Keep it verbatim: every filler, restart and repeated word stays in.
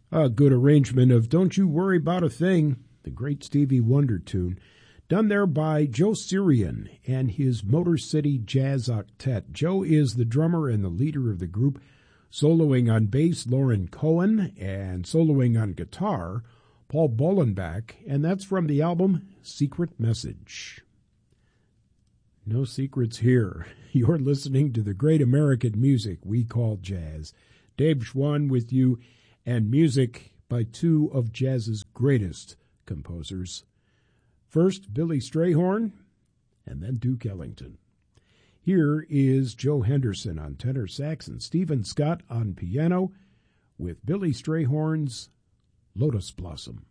A good arrangement of Don't You Worry About a Thing, the great Stevie Wonder tune, done there by Joe Sirian and his Motor City Jazz Octet. Joe is the drummer and the leader of the group, soloing on bass Lauren Cohen and soloing on guitar Paul Bolenbach, and that's from the album Secret Message. No secrets here. You're listening to the great American music we call jazz. Dave Schwann with you, and music by two of jazz's greatest composers. First, Billy Strayhorn, and then Duke Ellington. Here is Joe Henderson on tenor sax and Stephen Scott on piano with Billy Strayhorn's Lotus Blossom.